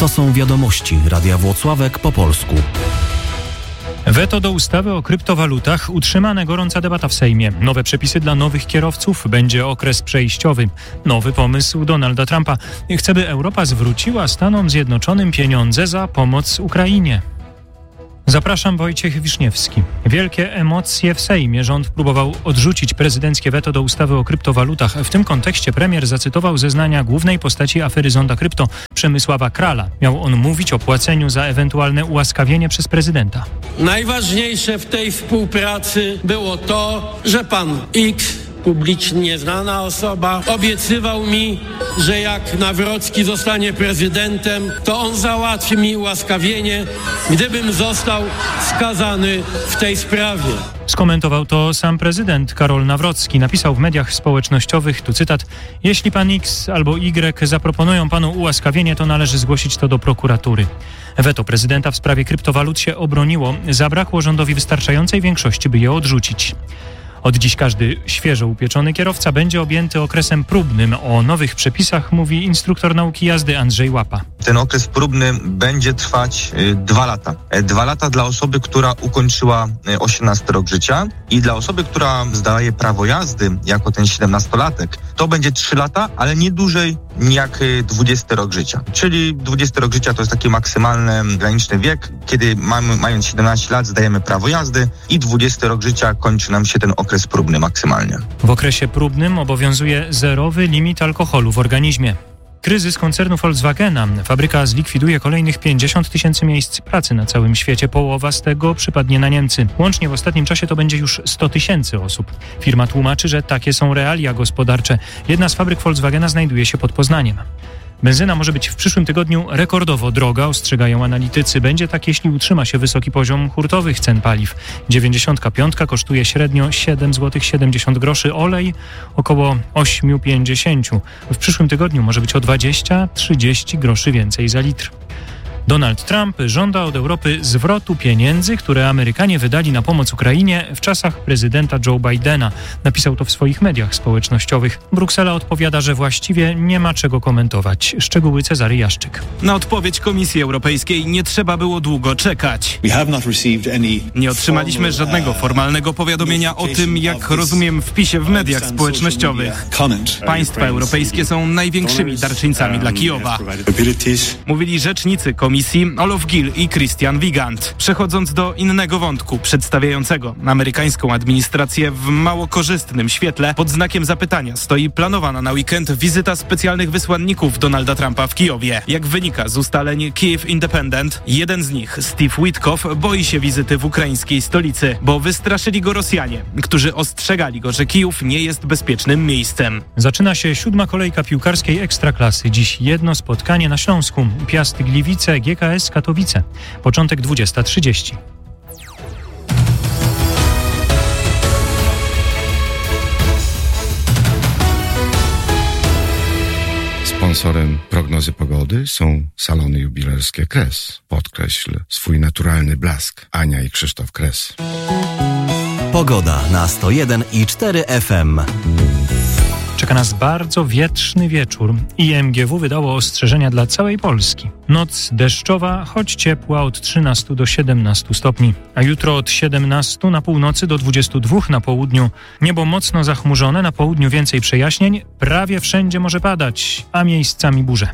To są wiadomości Radia Włocławek po polsku. Weto do ustawy o kryptowalutach, utrzymana gorąca debata w Sejmie. Nowe przepisy dla nowych kierowców, będzie okres przejściowy. Nowy pomysł Donalda Trumpa. Chce, by Europa zwróciła Stanom Zjednoczonym pieniądze za pomoc Ukrainie. Zapraszam, Wojciech Wiszniewski. Wielkie emocje w Sejmie. Rząd próbował odrzucić prezydenckie weto do ustawy o kryptowalutach. W tym kontekście premier zacytował zeznania głównej postaci afery Zonda Krypto, Przemysława Krala. Miał on mówić o płaceniu za ewentualne ułaskawienie przez prezydenta. Najważniejsze w tej współpracy było to, że pan X, publicznie znana osoba, obiecywał mi, że jak Nawrocki zostanie prezydentem, to on załatwi mi ułaskawienie, gdybym został skazany w tej sprawie. Skomentował to sam prezydent Karol Nawrocki. Napisał w mediach społecznościowych, tu cytat: jeśli pan X albo Y zaproponują panu ułaskawienie, to należy zgłosić to do prokuratury. Weto prezydenta w sprawie kryptowalut się obroniło. Zabrakło rządowi wystarczającej większości, by je odrzucić. Od dziś każdy świeżo upieczony kierowca będzie objęty okresem próbnym. O nowych przepisach mówi instruktor nauki jazdy Andrzej Łapa. Ten okres próbny będzie trwać 2 lata. 2 lata dla osoby, która ukończyła 18 rok życia, i dla osoby, która zdaje prawo jazdy jako ten 17-latek, to będzie 3 lata, ale nie dłużej jak 20 rok życia. Czyli 20 rok życia to jest taki maksymalny graniczny wiek, kiedy mając 17 lat zdajemy prawo jazdy, i 20 rok życia kończy nam się ten okres próbny maksymalnie. W okresie próbnym obowiązuje zerowy limit alkoholu w organizmie. Kryzys koncernu Volkswagena. Fabryka zlikwiduje kolejnych 50 000 miejsc pracy na całym świecie. Połowa z tego przypadnie na Niemcy. Łącznie w ostatnim czasie to będzie już 100 000 osób. Firma tłumaczy, że takie są realia gospodarcze. Jedna z fabryk Volkswagena znajduje się pod Poznaniem. Benzyna może być w przyszłym tygodniu rekordowo droga, ostrzegają analitycy. Będzie tak, jeśli utrzyma się wysoki poziom hurtowych cen paliw. 95 kosztuje średnio 7,70 zł, olej około 8,50. W przyszłym tygodniu może być o 20-30 groszy więcej za litr. Donald Trump żąda od Europy zwrotu pieniędzy, które Amerykanie wydali na pomoc Ukrainie w czasach prezydenta Joe Bidena. Napisał to w swoich mediach społecznościowych. Bruksela odpowiada, że właściwie nie ma czego komentować. Szczegóły Cezary Jaszczyk. Na odpowiedź Komisji Europejskiej nie trzeba było długo czekać. Nie otrzymaliśmy żadnego formalnego powiadomienia o tym, jak rozumiem wpisie w mediach społecznościowych. Państwa europejskie są największymi darczyńcami dla Kijowa. Mówili rzecznicy Komisji Olof Gill i Christian Wigand. Przechodząc do innego wątku, przedstawiającego amerykańską administrację w mało korzystnym świetle, pod znakiem zapytania stoi planowana na weekend wizyta specjalnych wysłanników Donalda Trumpa w Kijowie. Jak wynika z ustaleń Kyiv Independent, jeden z nich, Steve Witkoff, boi się wizyty w ukraińskiej stolicy, bo wystraszyli go Rosjanie, którzy ostrzegali go, że Kijów nie jest bezpiecznym miejscem. Zaczyna się 7. kolejka piłkarskiej Ekstraklasy. Dziś jedno spotkanie na Śląsku. Piast Gliwice, GKS Katowice. Początek 20:30. Sponsorem prognozy pogody są salony jubilerskie Kres. Podkreśl swój naturalny blask. Ania i Krzysztof Kres. Pogoda na 101,4 FM. Czeka nas bardzo wietrzny wieczór. IMGW wydało ostrzeżenia dla całej Polski. Noc deszczowa, choć ciepła, od 13 do 17 stopni. A jutro od 17 na północy do 22 na południu. Niebo mocno zachmurzone, na południu więcej przejaśnień. Prawie wszędzie może padać, a miejscami burze.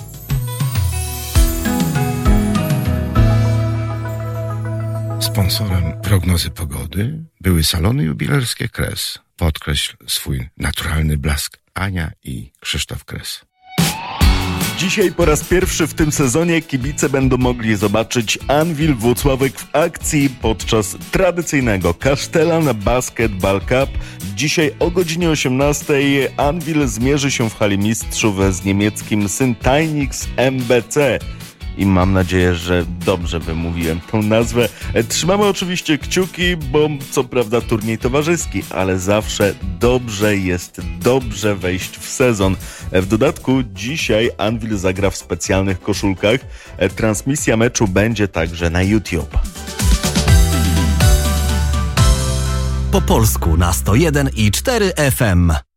Sponsorem prognozy pogody były salony jubilerskie Kres. Podkreśl swój naturalny blask. Ania i Krzysztof Kres. Dzisiaj po raz pierwszy w tym sezonie kibice będą mogli zobaczyć Anwil Włocławek w akcji podczas tradycyjnego Kasztelan Basketball Cup. Dzisiaj o godzinie 18:00 Anwil zmierzy się w hali mistrzów z niemieckim Syntainix MBC. I mam nadzieję, że dobrze wymówiłem tę nazwę. Trzymamy oczywiście kciuki, bo co prawda turniej towarzyski, ale zawsze dobrze jest wejść w sezon. W dodatku dzisiaj Anwil zagra w specjalnych koszulkach. Transmisja meczu będzie także na YouTube. Po polsku na 101,4 FM.